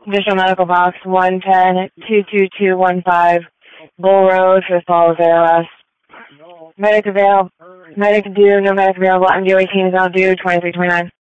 Additional medical box 110-22215, Bull Road for Falls ALS. Medic due, no medic available, MDO 18 is now due, 2329.